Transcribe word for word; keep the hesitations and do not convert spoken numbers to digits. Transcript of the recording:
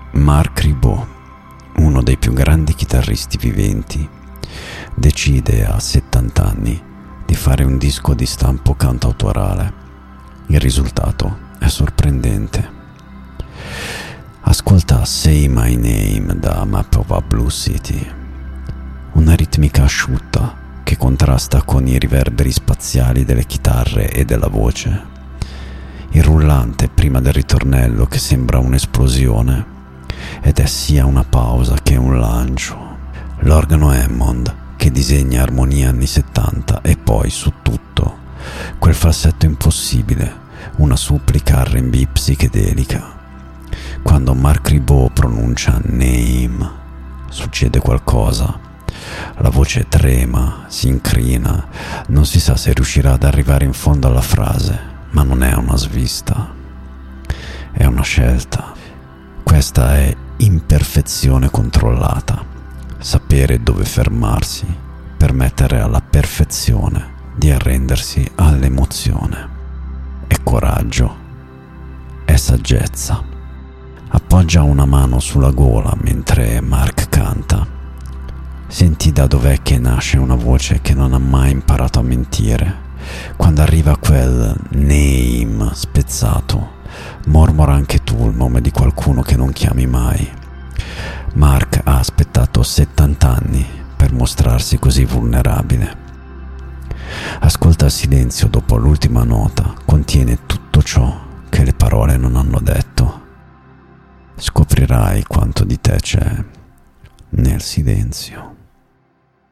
Marc Ribot, uno dei più grandi chitarristi viventi, decide a settanta anni di fare un disco di stampo cantautorale. Il risultato è sorprendente. Ascolta Say My Name da Map of a Blue City, una ritmica asciutta che contrasta con i riverberi spaziali delle chitarre e della voce, il rullante prima del ritornello che sembra un'esplosione ed è sia una pausa che un lancio, l'organo Hammond che disegna armonie anni settanta e poi su tutto quel falsetto impossibile, una supplica R and B psichedelica. Quando Marc Ribot pronuncia Name succede qualcosa, la voce trema, si incrina, non si sa se riuscirà ad arrivare in fondo alla frase, ma non è una svista, è una scelta. Questa è imperfezione controllata, sapere dove fermarsi, permettere alla perfezione di arrendersi all'emozione. È coraggio, è saggezza. Appoggia una mano sulla gola mentre Marc canta. Senti da dov'è che nasce una voce che non ha mai imparato a mentire. Quando arriva quel name spezzato, mormora anche tu il nome di qualcuno che non chiami mai. Marc ha aspettato settanta anni per mostrarsi così vulnerabile. Ascolta il silenzio dopo l'ultima nota, contiene tutto ciò che le parole non hanno detto. Scoprirai quanto di te c'è nel silenzio.